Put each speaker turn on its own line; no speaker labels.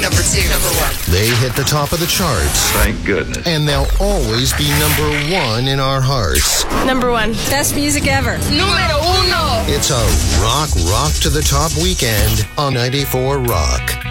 Number 2. Number 1.
They hit the top of the charts.
Thank goodness.
And they'll always be number 1 in our hearts.
Number 1. Best music ever.
Numero 1.
It's a rock to the top weekend on 94 Rock.